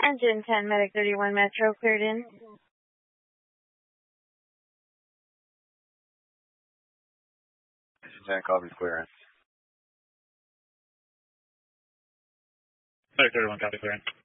Engine 10, Medic 31 Metro, cleared in. Engine 10, copy clearance. Medic 31, copy clearance.